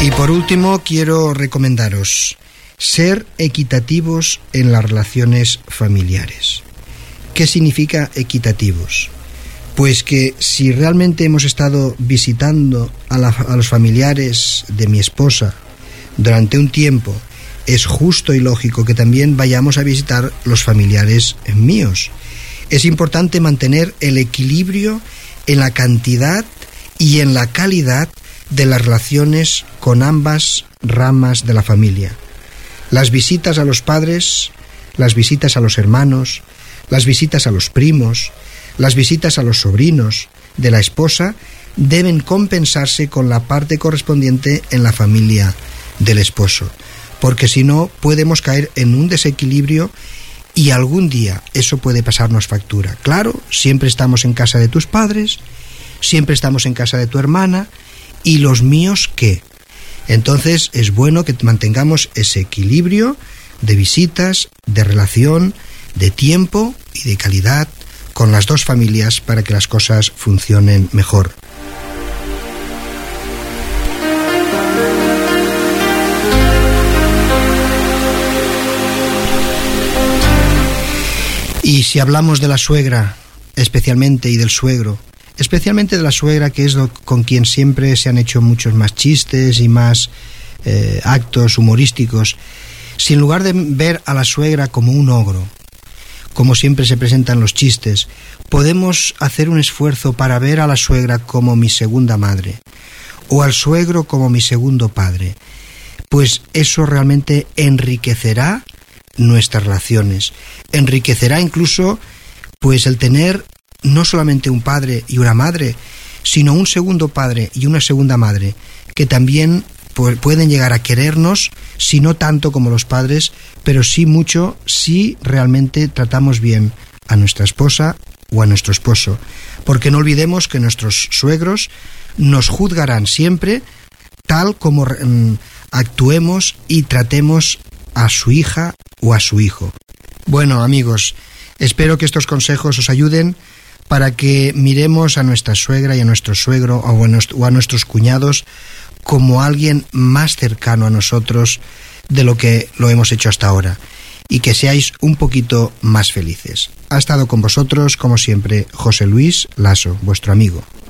Y por último, quiero recomendaros ser equitativos en las relaciones familiares. ¿Qué significa equitativos? Pues que si realmente hemos estado visitando a los familiares de mi esposa durante un tiempo, es justo y lógico que también vayamos a visitar los familiares míos. Es importante mantener el equilibrio en la cantidad y en la calidad de las relaciones con ambas ramas de la familia. Las visitas a los padres, las visitas a los hermanos, las visitas a los primos, las visitas a los sobrinos de la esposa deben compensarse con la parte correspondiente en la familia del esposo, porque si no podemos caer en un desequilibrio y algún día eso puede pasarnos factura. Claro, siempre estamos en casa de tus padres, siempre estamos en casa de tu hermana, ¿y los míos qué? Entonces es bueno que mantengamos ese equilibrio de visitas, de relación, de tiempo y de calidad con las dos familias para que las cosas funcionen mejor. Y si hablamos de la suegra, especialmente, y del suegro, especialmente de la suegra, que es con quien siempre se han hecho muchos más chistes y más actos humorísticos, si en lugar de ver a la suegra como un ogro, como siempre se presentan los chistes, podemos hacer un esfuerzo para ver a la suegra como mi segunda madre, o al suegro como mi segundo padre, pues eso realmente enriquecerá nuestras relaciones, enriquecerá incluso pues el tener no solamente un padre y una madre, sino un segundo padre y una segunda madre, que también pueden llegar a querernos, si no tanto como los padres, pero sí mucho si realmente tratamos bien a nuestra esposa o a nuestro esposo. Porque no olvidemos que nuestros suegros nos juzgarán siempre tal como actuemos y tratemos a su hija o a su hijo. Bueno, amigos, espero que estos consejos os ayuden para que miremos a nuestra suegra y a nuestro suegro o a nuestros cuñados como alguien más cercano a nosotros de lo que lo hemos hecho hasta ahora, y que seáis un poquito más felices. Ha estado con vosotros, como siempre, José Luis Lasso, vuestro amigo.